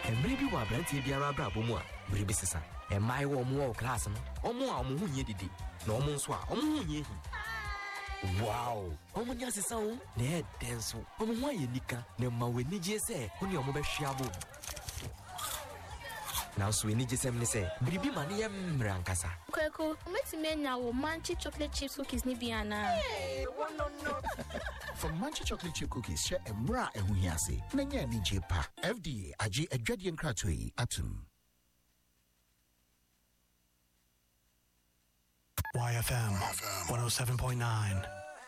Emre bi wa branti biara bra bomu a biribi sesa. Emai wo mo class no. Omo a omo hu nye didi. Na omo nso a omo hu nye hi. Wow! Omo nya sesa o. Na denso. Omo hu ayenika na ma weni je se oni omo be hwiabo. Now so any jesem ne say biribi ma ne yem rankasa. Kweko, metimenya wo manchi chocolate chips cookies ni biana. No. For Manchi chocolate chip cookies, share emra ehuhiase. Nanya ni jepa. FDA aji adwadian kratoi atum. YFM 107.9